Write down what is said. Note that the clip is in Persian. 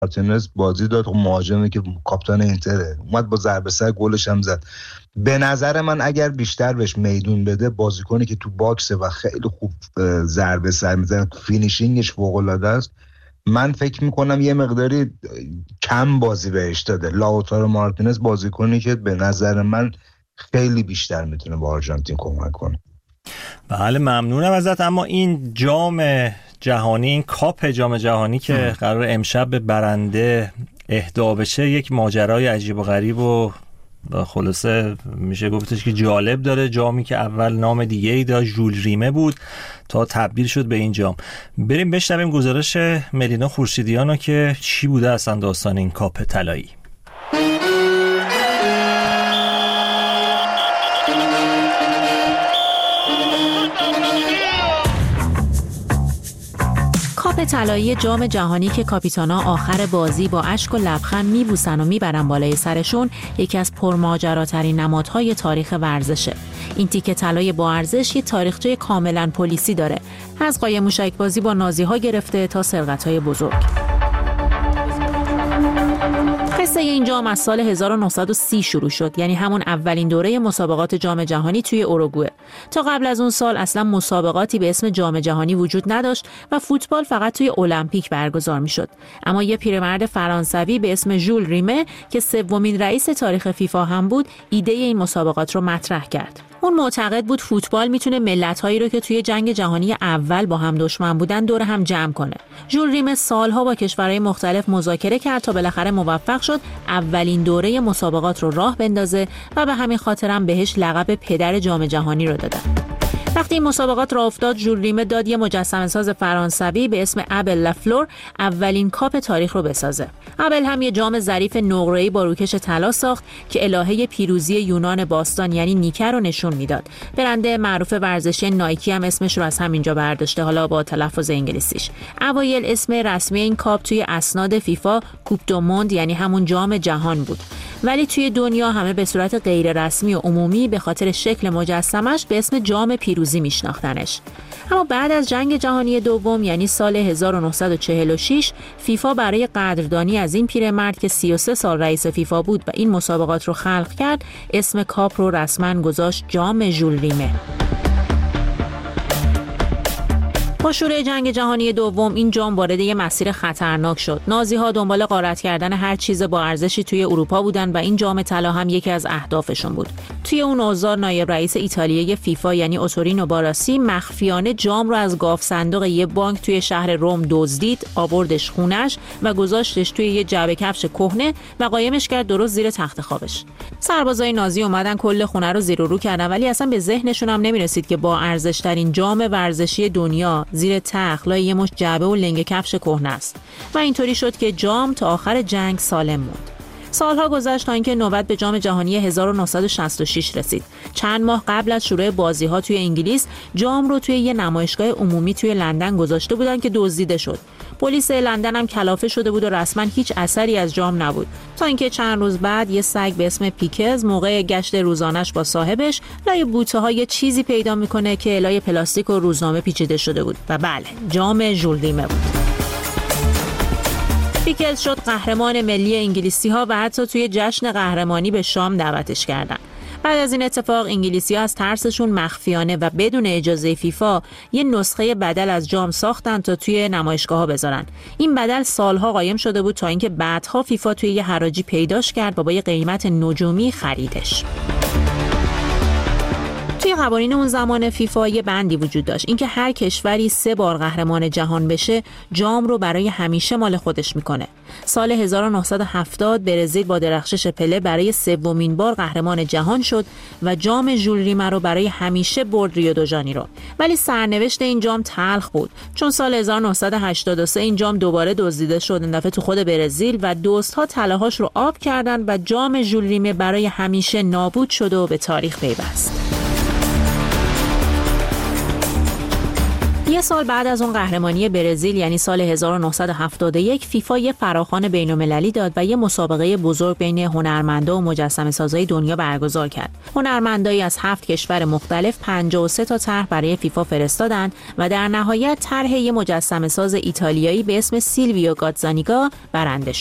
مارتینز بازی داد، مهاجمی که کاپیتان اینتره، اومد با ضربه سر گلش هم زد. به نظر من اگر بیشتر بهش میدون بده، بازیکنی که تو باکسه و خیلی خوب ضربه سر میزنه، فینیشینگش فوق العاده است، من فکر میکنم یه مقداری کم بازی بهش داده. لاوتارو مارتینز بازیکنی که به نظر من خیلی بیشتر میتونه با آرژانتین کمک کنه. بله ممنونم ازت. اما این جام جهانی، این کاپ جام جهانی که قرار امشب به برنده اهدا بشه، یک ماجرای عجیب و غریب و خلاصه میشه گفتش که جالب داره. جامی که اول نام دیگه ای داشت، ژول ریمه بود، تا تبدیل شد به این جام. بریم بشنویم گزارش ملینا خورشیدیانو که چی بوده اصلا داستان این کاپ طلایی. کاپ طلایی جام جهانی که کاپیتانا آخر بازی با اشک و لبخند میبوسن و میبرن بالای سرشون، یکی از پرماجراترین نمادهای تاریخ ورزشه. این تیکه طلای با ارزش یه تاریخچه کاملا پلیسی داره، از قایم موشک بازی با نازی‌ها گرفته تا سرقت‌های بزرگ. قصه این جام از سال 1930 شروع شد، یعنی همون اولین دوره مسابقات جام جهانی توی اوروگوئه. تا قبل از اون سال اصلا مسابقاتی به اسم جام جهانی وجود نداشت و فوتبال فقط توی المپیک برگزار میشد. اما یه پیرمرد فرانسوی به اسم ژول ریمه که سومین رئیس تاریخ فیفا هم بود، ایده این مسابقات رو مطرح کرد. اون معتقد بود فوتبال میتونه ملت‌هایی رو که توی جنگ جهانی اول با هم دشمن بودن دور هم جمع کنه. ژول ریمه سالها با کشورهای مختلف مذاکره کرد تا بالاخره موفق شد اولین دوره مسابقات رو راه بندازه و به همین خاطر هم بهش لقب پدر جام جهانی رو دادن. وقتی این مسابقات راه افتاد، ژول ریمه داد یه مجسمه ساز فرانسوی به اسم ابل لافلور اولین کاپ تاریخ رو بسازه. ابل هم یه جام ظریف نقره‌ای با روکش طلا ساخت که الهه پیروزی یونان باستان یعنی نیکه رو نشون میداد. برند معروف ورزشی نایکی هم اسمش رو از همینجا برداشته، حالا با تلفظ انگلیسیش. اوایل اسم رسمی این کاپ توی اسناد فیفا کوپ دو موند یعنی همون جام جهان بود، ولی توی دنیا همه به صورت غیر رسمی و عمومی به خاطر شکل مجسمش به اسم جام پیروزی میشناختنش. اما بعد از جنگ جهانی دوم یعنی سال 1946 فیفا برای قدردانی از این پیرمرد که 33 سال رئیس فیفا بود و این مسابقات رو خلق کرد، اسم کاپ رو رسما گذاشت جام ژول ریمه. با شروع جنگ جهانی دوم این جام وارد یه مسیر خطرناک شد. نازی‌ها دنبال غارت کردن هر چیز با ارزشی توی اروپا بودن و این جام طلا هم یکی از اهدافشون بود. توی اون اوضاع نایب رئیس ایتالیایی فیفا یعنی اوتورینو باراسی مخفیانه جام رو از گاف صندوق یه بانک توی شهر روم دزدید، آوردش خونش و گذاشتش توی یه جعبه کفش کهنه و قایمش کرد درست زیر تخت خوابش. سربازای نازی اومدن کل خونه رو زیر و رو کردن، ولی اصلا به ذهنشون هم نمیرسید که با ارزش‌ترین جام ورزشی دنیا زیر تخت لای یه مش جعبه و لنگ کفش کهنه است. و اینطوری شد که جام تا آخر جنگ سالم موند. سالها گذشت تا اینکه نوبت به جام جهانی 1966 رسید. چند ماه قبل از شروع بازی‌ها توی انگلیس جام رو توی یه نمایشگاه عمومی توی لندن گذاشته بودن که دزدیده شد. پلیس لندن هم کلافه شده بود و رسما هیچ اثری از جام نبود، تا اینکه چند روز بعد یه سگ به اسم پیکز موقع گشت روزانش با صاحبش لای بوته‌ها یه چیزی پیدا میکنه که لای پلاستیک و روزنامه پیچیده شده بود و بله، جام ژول ریمه بود. پیکز شد قهرمان ملی انگلیسی‌ها و حتی توی جشن قهرمانی به شام دعوتش کردن. بعد از این اتفاق انگلیسی‌ها از ترسشون مخفیانه و بدون اجازه فیفا یه نسخه بدل از جام ساختن تا توی نمایشگاه‌ها بذارن. این بدل سالها قایم شده بود تا اینکه بعدها فیفا توی یه حراجی پیداش کرد و با یه قیمت نجومی خریدش. توی قوانین اون زمان فیفا یه بندی وجود داشت، اینکه هر کشوری 3 بار قهرمان جهان بشه جام رو برای همیشه مال خودش میکنه. سال 1970 برزیل با درخشش پله برای 3مین بار قهرمان جهان شد و جام ژول ریمه رو برای همیشه برد ریو دو ژانیرو. ولی سرنوشت این جام تلخ بود، چون سال 1983 این جام دوباره دزدیده شد، این دفعه تو خود برزیل، و دزدها طلاهاش رو آب کردن و جام ژول ریمه برای همیشه نابود شد و به تاریخ پیوست. یه سال بعد از اون قهرمانی برزیل یعنی سال 1971 فیفا یه فراخوان بین‌المللی داد و یه مسابقه بزرگ بین هنرمندا و مجسمه‌سازای دنیا برگزار کرد. هنرمندایی از 7 کشور مختلف 53 تا طرح برای فیفا فرستادن و در نهایت طرح یه مجسمه‌ساز ایتالیایی به اسم سیلویو گاتزانیگا برنده شد.